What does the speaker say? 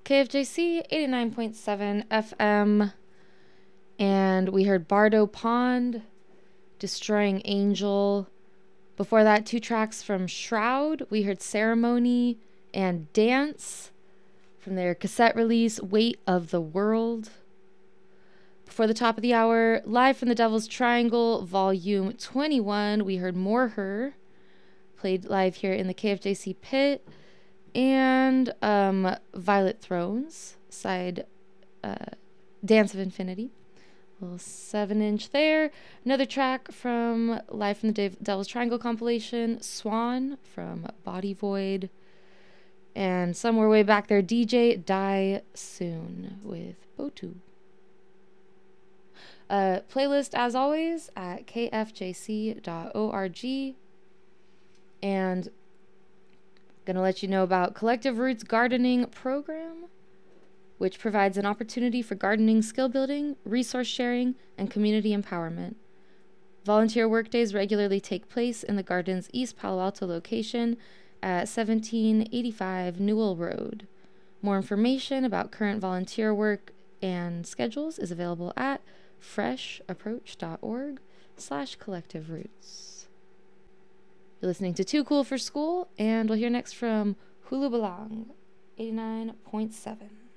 KFJC 89.7 FM. And we heard Bardo Pond, Destroying Angel. Before that, 2 tracks from Shroud. We heard Ceremony and Dance from their cassette release, Weight of the World. Before the top of the hour, live from the Devil's Triangle, Volume 21, we heard More Her, played live here in the KFJC pit, and Violet Thrones, side Dance of Infinity. Little 7-inch there. Another track from Live from the Devil's Triangle compilation, Swan from Body Void. And somewhere way back there, DJ Die Soon with Botu. Playlist, as always, at kfjc.org. And going to let you know about Collective Roots Gardening Program, which provides an opportunity for gardening skill building, resource sharing, and community empowerment. Volunteer workdays regularly take place in the garden's East Palo Alto location at 1785 Newell Road. More information about current volunteer work and schedules is available at freshapproach.org/Collective Roots. You're listening to Too Cool for School, and we'll hear next from Hulu Balang, 89.7.